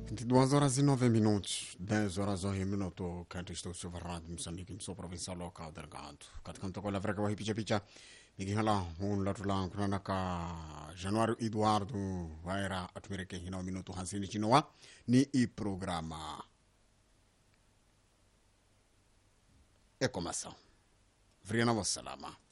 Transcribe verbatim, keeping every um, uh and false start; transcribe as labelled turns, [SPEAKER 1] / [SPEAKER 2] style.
[SPEAKER 1] duas horas e nove minutos, dez horas e um minuto, canto estou sobre a Rádio Moçambique, sou provincial local Delgado. Katika mtoko la vreka wa hipicha picha, nikihala hun latulang kunana ka Januário Eduardo waira atumereke hina minuto hansini chinowa ni i programa. E começa. Vriana wassalama.